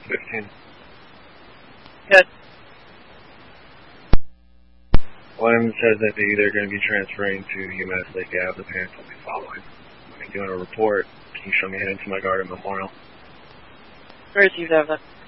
15. Good. One says that they're either going to be transferring to UMass Lake Ave. The parents will be following. I'm doing a report. Can you show me heading to my garden memorial? Received, Evelyn.